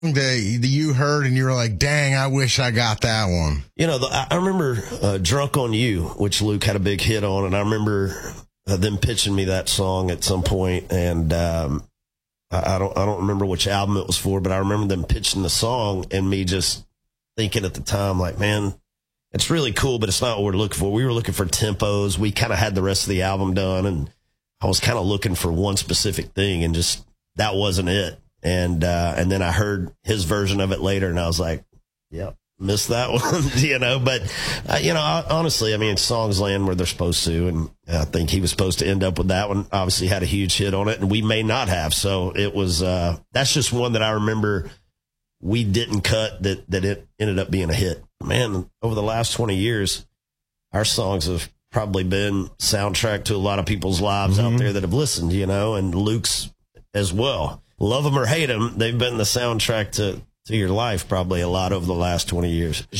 that you heard and you were like, dang, I wish I got that one? You know, I remember Drunk on You, which Luke had a big hit on, and I remember them pitching me that song at some point, and I don't remember which album it was for, but I remember them pitching the song and me just thinking at the time, like, man, it's really cool, but it's not what we're looking for. We were looking for tempos. We kind of had the rest of the album done, and I was kind of looking for one specific thing, and just that wasn't it. And then I heard his version of it later, and I was like, yep, missed that one, you know. But, honestly, I mean, songs land where they're supposed to, and I think he was supposed to end up with that one. Obviously had a huge hit on it, and we may not have. So it was, that's just one that I remember we didn't cut that it ended up being a hit. Man, over the last 20 years, our songs have probably been soundtrack to a lot of people's lives out there that have listened, you know, and Luke's as well. Love them or hate them, they've been the soundtrack to your life probably a lot over the last 20 years.